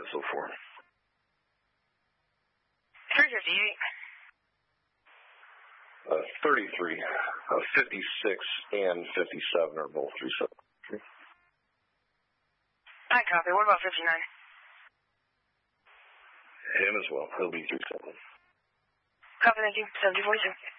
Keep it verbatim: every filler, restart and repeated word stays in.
so far? three fifty-eight. Uh, thirty-three. Uh, fifty-six and fifty-seven are both three seven. Okay. I copy. What about fifty-nine? Him as well. He'll be three seven. Copy, thank you. seventy forty-two.